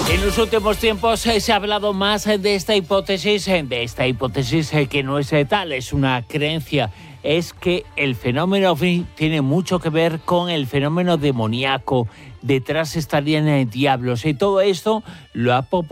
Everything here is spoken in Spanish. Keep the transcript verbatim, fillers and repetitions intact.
En los últimos tiempos eh, se ha hablado más eh, de esta hipótesis, eh, de esta hipótesis eh, que no es eh, tal, es una creencia. Es que el fenómeno ovni tiene mucho que ver con el fenómeno demoníaco. Detrás estarían eh, diablos y todo esto lo ha popularizado